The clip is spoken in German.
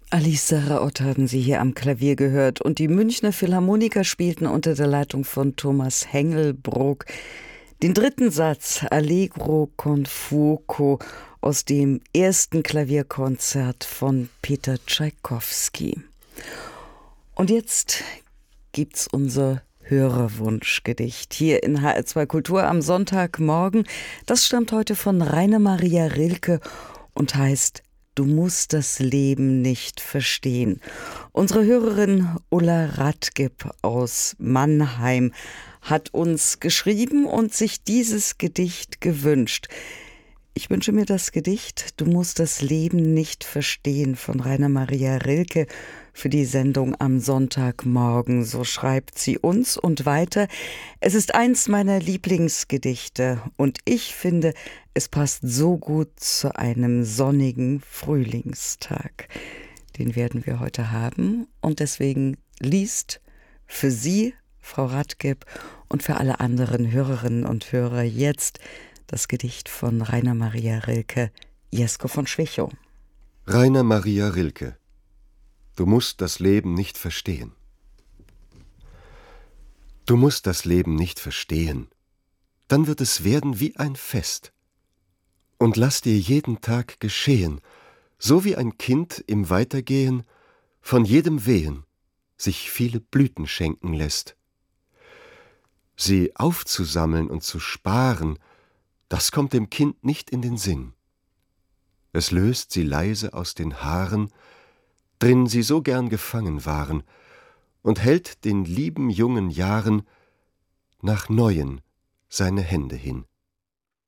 Alice Saraot haben Sie hier am Klavier gehört und die Münchner Philharmoniker spielten unter der Leitung von Thomas Hengelbrook den dritten Satz Allegro con fuoco aus dem ersten Klavierkonzert von Peter Tschaikowski. Und jetzt gibt's unser Hörerwunschgedicht hier in HR2 Kultur am Sonntagmorgen. Das stammt heute von Rainer Maria Rilke und heißt Du musst das Leben nicht verstehen. Unsere Hörerin Ulla Radgeb aus Mannheim hat uns geschrieben und sich dieses Gedicht gewünscht. Ich wünsche mir das Gedicht Du musst das Leben nicht verstehen von Rainer Maria Rilke für die Sendung am Sonntagmorgen. So schreibt sie uns und weiter. Es ist eins meiner Lieblingsgedichte und ich finde, es passt so gut zu einem sonnigen Frühlingstag. Den werden wir heute haben und deswegen liest für Sie, Frau Radgeb, und für alle anderen Hörerinnen und Hörer jetzt das Gedicht von Rainer Maria Rilke, Jesko von Schwechow. Rainer Maria Rilke. Du musst das Leben nicht verstehen. Du musst das Leben nicht verstehen. Dann wird es werden wie ein Fest. Und lass dir jeden Tag geschehen, so wie ein Kind im Weitergehen von jedem Wehen sich viele Blüten schenken lässt. Sie aufzusammeln und zu sparen, das kommt dem Kind nicht in den Sinn. Es löst sie leise aus den Haaren, drin sie so gern gefangen waren, und hält den lieben jungen Jahren nach Neuen seine Hände hin.